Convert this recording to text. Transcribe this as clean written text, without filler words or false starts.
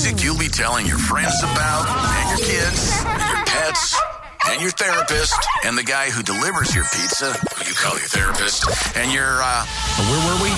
music you'll be telling your friends about, and your kids, and your pets, and your therapist, and the guy who delivers your pizza, who you call your therapist, and your, where were we?